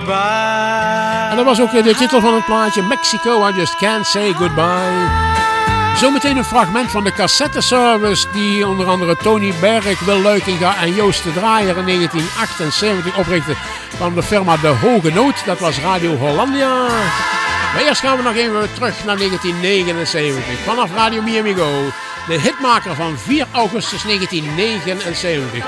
En dat was ook de titel van het plaatje Mexico, I Just Can't Say Goodbye. Zometeen een fragment van de cassetteservice die onder andere Tony Berg, Wil Luikinga en Joost de Draaier in 1978 oprichtten van de firma De Hoge Noot. Dat was Radio Hollandia. Maar eerst gaan we nog even terug naar 1979. Vanaf Radio Mi Amigo, de hitmaker van 4 augustus 1979.